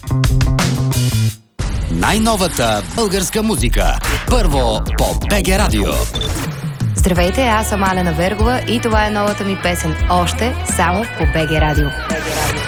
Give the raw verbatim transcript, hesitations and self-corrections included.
Най-новата българска музика. Първо по БГ Радио. Здравейте, аз съм Алена Вергова и това е новата ми песен "Още" само по БГ Радио. БГ Радио.